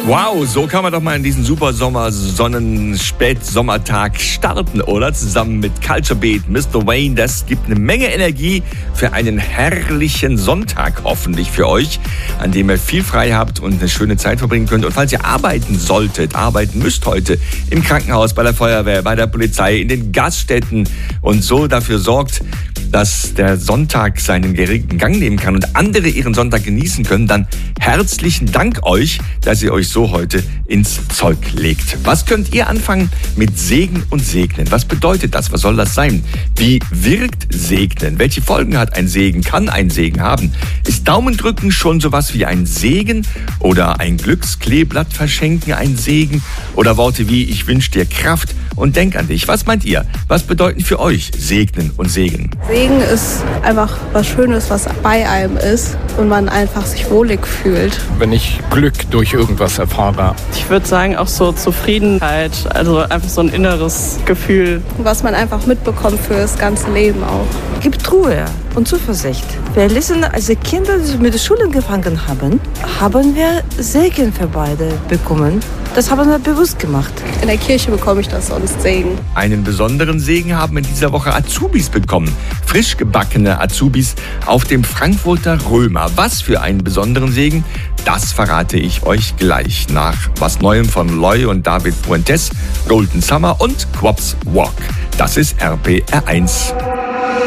Wow, so kann man doch mal in diesen super Spätsommertag starten, oder? Zusammen mit Culture Beat, Mr. Wayne. Das gibt eine Menge Energie für einen herrlichen Sonntag, hoffentlich für euch, an dem ihr viel frei habt und eine schöne Zeit verbringen könnt. Und falls ihr arbeiten müsst heute im Krankenhaus, bei der Feuerwehr, bei der Polizei, in den Gaststätten und so dafür sorgt, dass der Sonntag seinen geregelten Gang nehmen kann und andere ihren Sonntag genießen können, dann herzlichen Dank euch, dass ihr euch so heute ins Zeug legt. Was könnt ihr anfangen mit Segen und Segnen? Was bedeutet das? Was soll das sein? Wie wirkt Segnen? Welche Folgen hat ein Segen? Kann ein Segen haben? Ist Daumendrücken schon sowas wie ein Segen? Oder ein Glückskleeblatt verschenken ein Segen? Oder Worte wie ich wünsche dir Kraft und denk an dich. Was meint ihr? Was bedeuten für euch Segnen und Segen? Segen ist einfach was Schönes, was bei einem ist und man einfach sich wohlig fühlt. Wenn ich Glück durch irgendwas erfahre. Ich würde sagen auch so Zufriedenheit, also einfach so ein inneres Gefühl. Was man einfach mitbekommt für das ganze Leben auch. Gibt Ruhe und Zuversicht. Wir lesen, als die Kinder mit der Schule angefangen haben wir Segen für beide bekommen. Das haben wir bewusst gemacht. In der Kirche bekomme ich das sonst Segen. Einen besonderen Segen haben in dieser Woche Azubis bekommen. Frisch gebackene Azubis auf dem Frankfurter Römer. Was für einen besonderen Segen, das verrate ich euch gleich nach was Neuem von Loy und David Fuentes, Golden Summer und Quops Walk. Das ist RPR1.